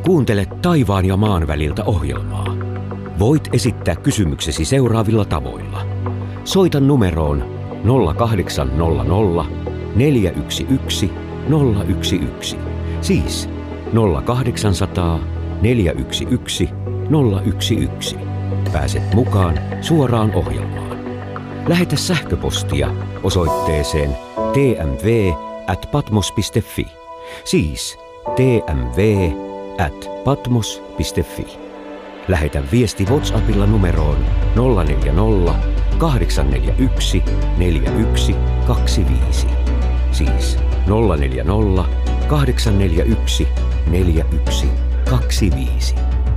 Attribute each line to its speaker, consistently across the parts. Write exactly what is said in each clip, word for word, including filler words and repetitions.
Speaker 1: Kuuntele taivaan ja maan väliltä ohjelmaa. Voit esittää kysymyksesi seuraavilla tavoilla. Soita numeroon nolla kahdeksan nolla nolla neljä yksi yksi nolla yksi yksi. Siis nolla kahdeksansataa neljä yksi yksi nolla yksi yksi. Pääset mukaan suoraan ohjelmaan. Lähetä sähköpostia osoitteeseen t m v at patmos piste f i. Siis t m v at patmos piste f i. Lähetä viesti WhatsAppilla numeroon nolla neljä nolla kahdeksan neljä yksi neljä yksi kaksi viisi. Siis nolla neljä nolla kahdeksan neljä yksi neljä yksi kaksi viisi.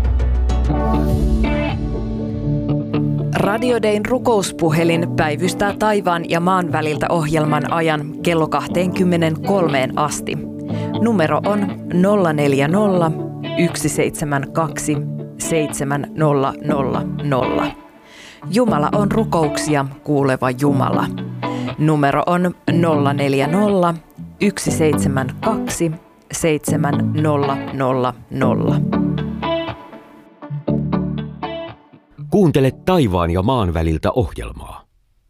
Speaker 2: Radio Dayn rukouspuhelin päivystää taivaan ja maan väliltä ohjelman ajan kello kaksikymmentäkolme asti. Numero on nolla neljä nolla yksi seitsemän kaksi seitsemän nolla nolla nolla. Jumala on rukouksia kuuleva Jumala. Numero on nolla neljä nolla yksi seitsemän kaksi seitsemän nolla nolla nolla.
Speaker 1: Kuuntele taivaan ja maan väliltä ohjelmaa.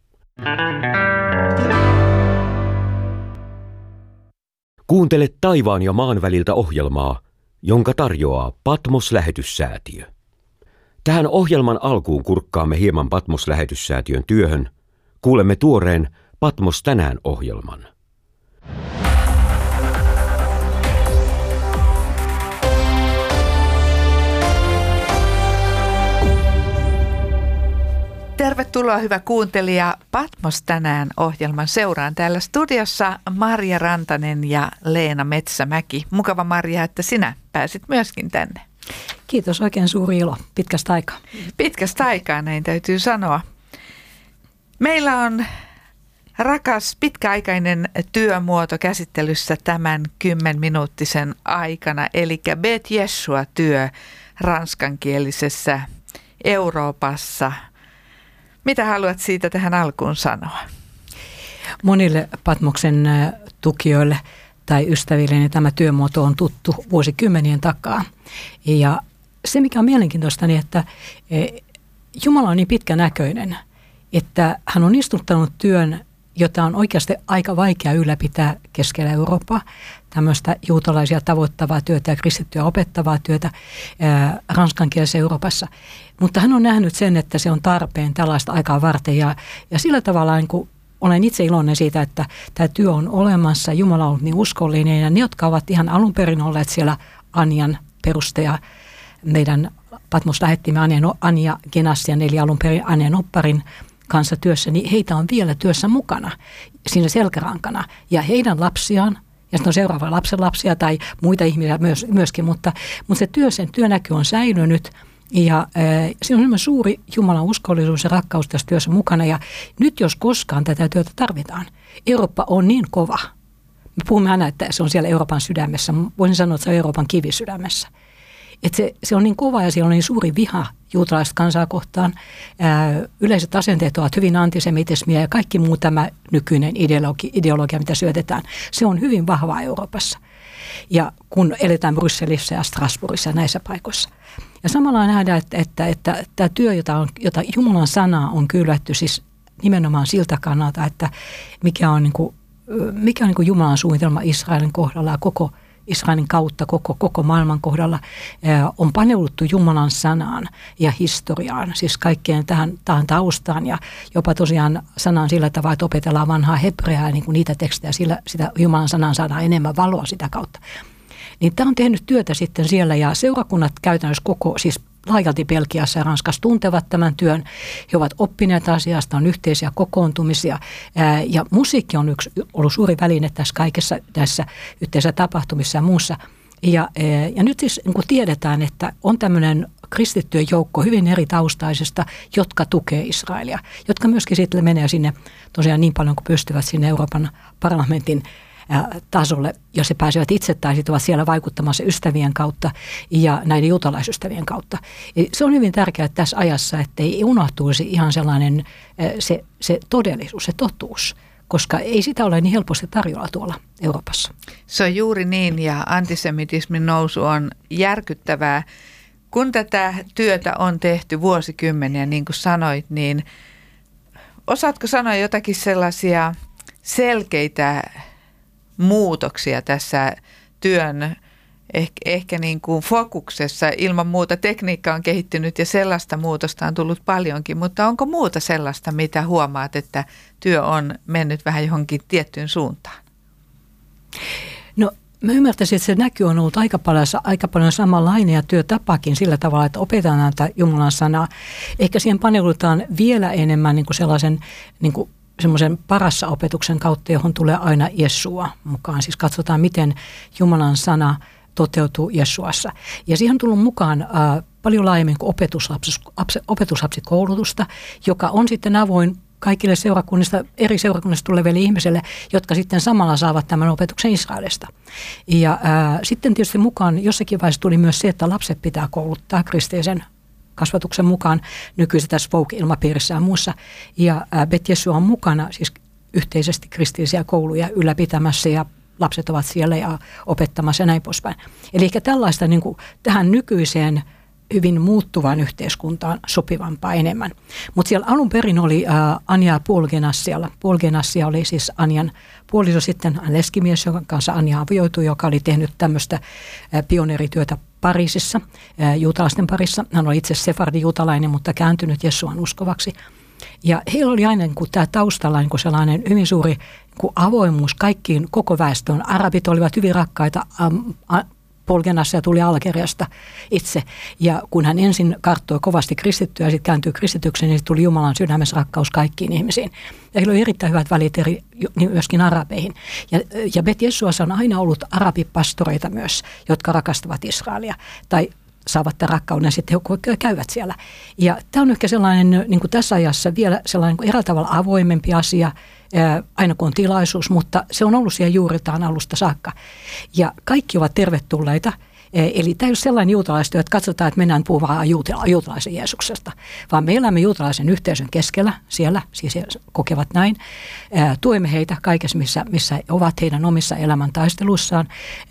Speaker 1: Kuuntele taivaan ja maan väliltä ohjelmaa, jonka tarjoaa Patmos-lähetyssäätiö. Tähän ohjelman alkuun kurkkaamme hieman Patmos-lähetyssäätiön työhön. Kuulemme tuoreen Patmos tänään -ohjelman.
Speaker 3: Tervetuloa hyvä kuuntelija Patmos tänään -ohjelman seuraan. Täällä studiossa Marja Rantanen ja Leena Metsämäki. Mukava Marja, että sinä pääsit myöskin tänne.
Speaker 4: Kiitos, oikein suuri ilo. Pitkästä aikaa.
Speaker 3: Pitkästä aikaa, näin täytyy sanoa. Meillä on rakas pitkäaikainen työmuoto käsittelyssä tämän kymmenminuuttisen aikana, eli Bet Yeshua-työ ranskankielisessä Euroopassa. Mitä haluat siitä tähän alkuun sanoa?
Speaker 4: Monille Patmoksen tukijoille tai ystäville niin tämä työmuoto on tuttu vuosikymmenien takaa. Ja se, mikä on mielenkiintoista, niin että Jumala on niin pitkänäköinen, että hän on istuttanut työn, jota on oikeasti aika vaikea ylläpitää keskellä Eurooppaa. Tämmöistä juutalaisia tavoittavaa työtä ja kristittyä opettavaa työtä ää, ranskankielisessä Euroopassa. Mutta hän on nähnyt sen, että se on tarpeen tällaista aikaa varten. Ja, ja sillä tavalla niin kuin olen itse iloinen siitä, että tämä työ on olemassa. Jumala on ollut niin uskollinen. Ja ne, jotka ovat ihan alun perin olleet siellä Anjan perustaja, meidän Patmos lähettimme Anja Genassian, eli alun perin Anja Opparin kanssa työssä, niin heitä on vielä työssä mukana siinä selkärankana. Ja heidän lapsiaan, ja sitten on seuraava lapsen lapsia tai muita ihmisiä myös, myöskin, mutta, mutta se työ, sen työnäky on säilynyt. Ja äh, siinä on suuri Jumalan uskollisuus ja rakkaus tässä työssä mukana. Ja nyt jos koskaan tätä työtä tarvitaan. Eurooppa on niin kova. Me puhumme aina, että se on siellä Euroopan sydämessä. Voisin sanoa, että se on Euroopan kivisydämessä. Että se, se on niin kova ja siellä on niin suuri viha juutalaista kansaa kohtaan. Ää, yleiset asenteet ovat hyvin antisemitismiä ja kaikki muu tämä nykyinen ideologi, ideologia, mitä syötetään, se on hyvin vahvaa Euroopassa. Ja kun eletään Brysselissä ja Strasbourgissa ja näissä paikoissa. Ja samalla nähdään, että, että, että, että tämä työ, jota, on, jota Jumalan sanaa on kylvätty siis nimenomaan siltä kannalta, että mikä on, niin kuin, mikä on niin kuin Jumalan suunnitelma Israelin kohdalla ja koko Israelin kautta koko, koko maailman kohdalla on paneuduttu Jumalan sanaan ja historiaan, siis kaikkeen tähän, tähän taustaan ja jopa tosiaan sanaan sillä tavalla, että opetellaan vanhaa hebreaa, niin kuin niitä tekstejä, sillä sitä Jumalan sanaan saadaan enemmän valoa sitä kautta. Niin tämä on tehnyt työtä sitten siellä ja seurakunnat käytännössä koko, siis laajalti Belgiassa ja Ranskassa tuntevat tämän työn. He ovat oppineet asiasta, on yhteisiä kokoontumisia ja musiikki on yksi, ollut suuri väline tässä kaikessa tässä yhteisissä tapahtumissa ja muussa. Ja, ja nyt siis niin kuin tiedetään, että on tämmöinen kristittyjen joukko hyvin eri taustaisista, jotka tukee Israelia, jotka myöskin sitten menee sinne tosiaan niin paljon kuin pystyvät sinne Euroopan parlamentin tasolle, jos he pääsevät itse tai sitten ovat siellä vaikuttamassa ystävien kautta ja näiden juutalaisystävien kautta. Se on hyvin tärkeää tässä ajassa, ettei unohtuisi ihan sellainen se, se todellisuus, se totuus, koska ei sitä ole niin helposti tarjolla tuolla Euroopassa.
Speaker 3: Se on juuri niin, ja antisemitismin nousu on järkyttävää. Kun tätä työtä on tehty vuosikymmeniä, niin kuin sanoit, niin osaatko sanoa jotakin sellaisia selkeitä muutoksia tässä työn ehkä, ehkä niin kuin fokuksessa? Ilman muuta tekniikka on kehittynyt ja sellaista muutosta on tullut paljonkin, mutta onko muuta sellaista, mitä huomaat, että työ on mennyt vähän johonkin tiettyyn suuntaan?
Speaker 4: No mä ymmärtäisin, että se näky on ollut aika paljon, aika paljon samanlainen ja työtapakin sillä tavalla, että opetetaan näitä Jumalan sanaa. Ehkä siihen paneudutaan vielä enemmän niin kuin sellaisen niin kuin semmoisen parassa opetuksen kautta, johon tulee aina Jesua mukaan. Siis katsotaan, miten Jumalan sana toteutuu Jesuassa. Ja siihen on tullut mukaan äh, paljon laajemmin kuin opetuslapsikoulutusta, joka on sitten avoin kaikille seurakunnista, eri seurakunnista tuleville ihmisille, jotka sitten samalla saavat tämän opetuksen Israelista. Ja ää, sitten tietysti mukaan jossakin vaiheessa tuli myös se, että lapset pitää kouluttaa kristillisen kasvatuksen mukaan nykyisessä tässä Folk-ilmapiirissä ja muussa. Ja ää, Bet Yeshua on mukana siis yhteisesti kristillisiä kouluja ylläpitämässä ja lapset ovat siellä ja opettamassa ja näin poispäin. Eli ehkä tällaista niin kuin tähän nykyiseen hyvin muuttuvaan yhteiskuntaan sopivampaa enemmän. Mutta siellä alun perin oli ää, Anja Polgenassialla. Polgenassia oli siis Anjan puoliso, sitten leskimies, jonka kanssa Anja avioitui, joka oli tehnyt tämmöistä ää, pioneerityötä Pariisissa, ää, juutalaisten parissa. Hän oli itse sefardi-juutalainen, mutta kääntynyt Jesuan uskovaksi. Ja heillä oli aina niin kuin tämä taustalla niin kuin sellainen hyvin suuri niin kuin avoimuus kaikkiin koko väestöön. Arabit olivat hyvin rakkaita am, a, Polgenassia tuli Algeriasta itse, ja kun hän ensin karttoi kovasti kristittyä ja sitten kääntyi kristitykseen, niin tuli Jumalan sydämessä rakkaus kaikkiin ihmisiin. Ja heillä oli erittäin hyvät välit eri, myöskin arabeihin. Ja, ja Bet Yeshuassa on aina ollut arabipastoreita myös, jotka rakastavat Israelia, tai saavat tämän rakkauden ja sitten he käyvät siellä. Ja tämä on ehkä sellainen, niin kuin tässä ajassa vielä sellainen niin eräällä tavalla avoimempi asia, aina kun on tilaisuus, mutta se on ollut siellä juuritaan alusta saakka. Ja kaikki ovat tervetulleita. Eli tämä ei ole sellainen juutalaistyö, että katsotaan, että mennään puhumaan juutalaisen Jeesuksesta, vaan me elämme juutalaisen yhteisön keskellä siellä, siis he kokevat näin. Tuemme heitä kaikessa, missä, missä ovat heidän omissa elämäntaisteluissaan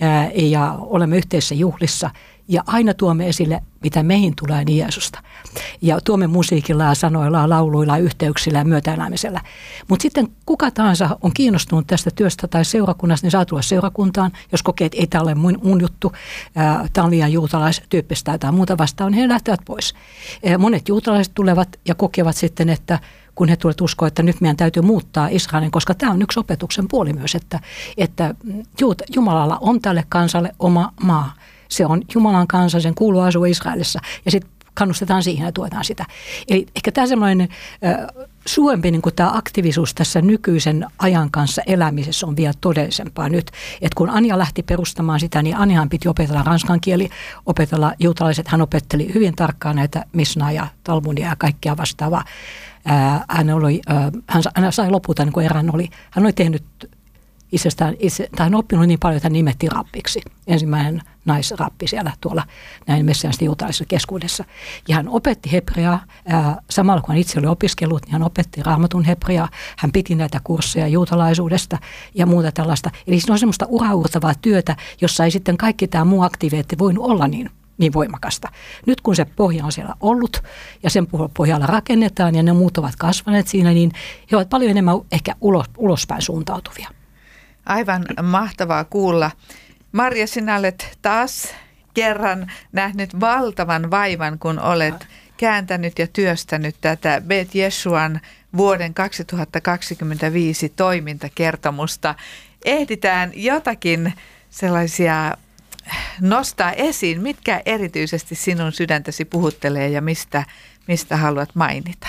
Speaker 4: ja olemme yhteisissä juhlissa. Ja aina tuomme esille, mitä meihin tulee niin Jeesusta. Ja tuomme musiikilla ja sanoilla, lauluilla, yhteyksillä ja myötäelämisellä. Mutta sitten kuka tahansa on kiinnostunut tästä työstä tai seurakunnasta, niin saa tulla seurakuntaan. Jos kokee, että ei tämä ole mun, mun juttu, tämä on liian juutalaistyyppistä tai muuta vastaan, niin he lähtevät pois. Ää, monet juutalaiset tulevat ja kokevat sitten, että kun he tulevat uskoa, että nyt meidän täytyy muuttaa Israelin, koska tämä on yksi opetuksen puoli myös, että, että Jumalalla on tälle kansalle oma maa. Se on Jumalan kansa, sen kuuluu asua Israelissa ja sitten kannustetaan siihen ja tuetaan sitä. Eli ehkä tämä semmoinen äh, suurempi niin kuin tämä aktiivisuus tässä nykyisen ajan kanssa elämisessä on vielä todellisempaa nyt. Että kun Anja lähti perustamaan sitä, niin Anjahan piti opetella ranskan kieli, opetella juutalaiset. Hän opetteli hyvin tarkkaan näitä Mishnaa ja Talmudia ja kaikkea vastaavaa. Äh, hän, oli, äh, hän, hän sai lopulta, niin kuin erään oli, hän oli tehnyt itsestään, itse, tai hän oppinut niin paljon, että hän nimetti rappiksi. Ensimmäinen naisrappi siellä tuolla näin messiaanisten juutalaisessa keskuudessa. Ja hän opetti hebreaa, ää, samalla kun hän itse oli opiskellut, niin hän opetti raamatun hebreaa. Hän piti näitä kursseja juutalaisuudesta ja muuta tällaista. Eli se on semmoista uraurtavaa työtä, jossa ei sitten kaikki tämä muu aktiiviteetti voinut olla niin, niin voimakasta. Nyt kun se pohja on siellä ollut ja sen pohjalla rakennetaan ja ne muut ovat kasvaneet siinä, niin he ovat paljon enemmän ehkä ulos, ulospäin suuntautuvia.
Speaker 3: Aivan mahtavaa kuulla. Marja, sinä olet taas kerran nähnyt valtavan vaivan, kun olet kääntänyt ja työstänyt tätä Bet Yeshuan vuoden kaksituhattakaksikymmentäviisi toimintakertomusta. Ehditään jotakin sellaisia nostaa esiin, mitkä erityisesti sinun sydäntäsi puhuttelee ja mistä, mistä haluat mainita?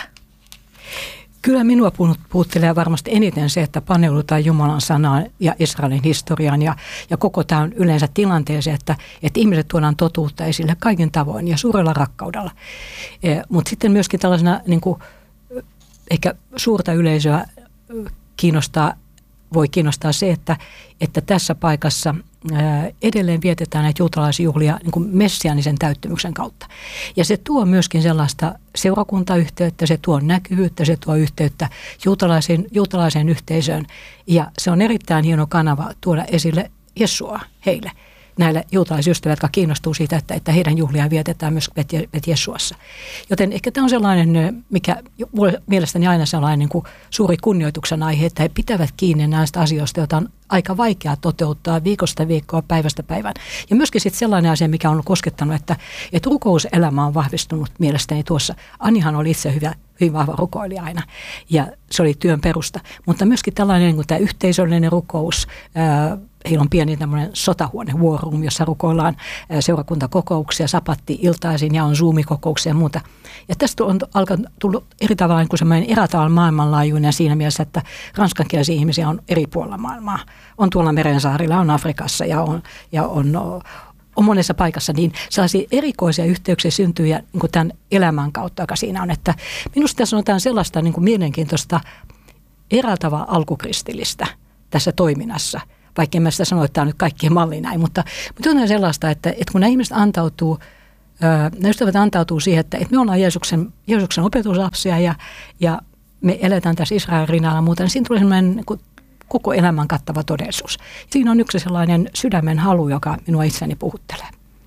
Speaker 4: Kyllä minua puhuttelee varmasti eniten se, että paneudutaan Jumalan sanaan ja Israelin historiaan ja, ja koko tämän yleensä tilanteeseen, että, että ihmiset tuodaan totuutta esille kaikin tavoin ja suurella rakkaudella. E, mutta sitten myöskin tällaisena niin kuin, ehkä suurta yleisöä kiinnostaa voi kiinnostaa se, että, että tässä paikassa ää, edelleen vietetään näitä juutalaisjuhlia niin kuin messiaanisen täyttymyksen kautta. Ja se tuo myöskin sellaista seurakuntayhteyttä, se tuo näkyvyyttä, se tuo yhteyttä juutalaiseen, juutalaiseen yhteisöön. Ja se on erittäin hieno kanava tuoda esille Jesua heille, näille juutalaisystäville, jotka kiinnostuu siitä, että, että heidän juhliaan vietetään myös Bet Jesuassa. Joten ehkä tämä on sellainen, mikä mielestäni aina sellainen niin kuin suuri kunnioituksen aihe, että he pitävät kiinni näistä asioista, joita on aika vaikea toteuttaa viikosta viikkoa, päivästä päivään. Ja myöskin sitten sellainen asia, mikä on koskettanut, että, että rukouselämä on vahvistunut mielestäni tuossa. Annihan oli itse hyvä, hyvin vahva rukoilija aina ja se oli työn perusta. Mutta myöskin tällainen niin kuin tämä yhteisöllinen rukous, ää, heillä on pieni tämmöinen sotahuone, war room, jossa rukoillaan seurakuntakokouksia, sapatti-iltaisin ja on Zoom-kokouksia ja muuta. Ja tästä on alkanut tullut eri tavalla kuin semmoinen erätavalla maailmanlaajuinen siinä mielessä, että ranskankielisiä ihmisiä on eri puolilla maailmaa. On tuolla Merensaarilla, on Afrikassa ja on, ja on, on monessa paikassa. Niin sellaisia erikoisia yhteyksiä syntyy ja niin kuin tämän elämän kautta, joka siinä on. Että minusta tässä on jotain sellaista niin kuin mielenkiintoista erätavalla alkukristillistä tässä toiminnassa. Vaikka en mä sitä sano, että tämä on nyt kaikkien malli näin, mutta, mutta on sellaista, että, että kun nämä ihmiset antautuu, nämä ystävät antautuu siihen, että, että me ollaan Jeesuksen, Jeesuksen opetuslapsia ja, ja me eletään tässä Israelin rinnalla ja muuta, niin siinä tulee sellainen niin kuin koko elämän kattava todellisuus. Siinä on yksi sellainen sydämen halu, joka minua itseäni puhuttelee.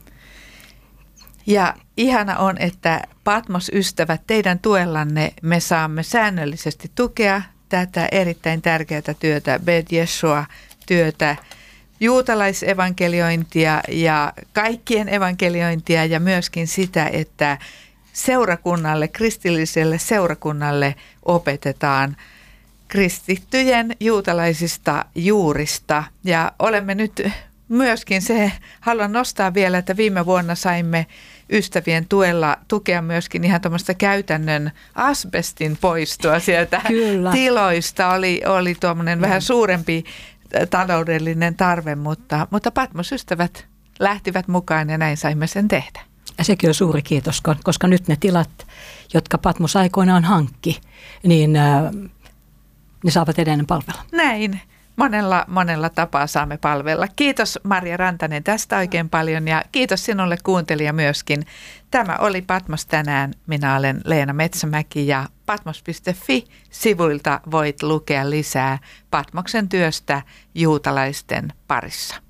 Speaker 3: Ja ihana on, että Patmos-ystävät, teidän tuellanne me saamme säännöllisesti tukea tätä erittäin tärkeää työtä, Bet Jeshua työtä, juutalaisevankeliointia ja kaikkien evankeliointia ja myöskin sitä, että seurakunnalle, kristilliselle seurakunnalle opetetaan kristittyjen juutalaisista juurista. Ja olemme nyt myöskin se, haluan nostaa vielä, että viime vuonna saimme ystävien tuella tukea myöskin ihan tuommoista käytännön asbestin poistoa sieltä Kyllä. tiloista. Oli, oli tuommoinen vähän suurempi taloudellinen tarve, mutta, mutta Patmos-ystävät lähtivät mukaan ja näin saimme sen tehdä.
Speaker 4: Ja sekin on suuri kiitos, koska nyt ne tilat, jotka Patmos aikoinaan hankki, niin äh, ne saavat edelleen palvella.
Speaker 3: Näin. Monella, monella tapaa saamme palvella. Kiitos Marja Rantanen tästä oikein paljon ja kiitos sinulle kuuntelija myöskin. Tämä oli Patmos tänään. Minä olen Leena Metsämäki ja patmos piste fi-sivuilta voit lukea lisää Patmoksen työstä juutalaisten parissa.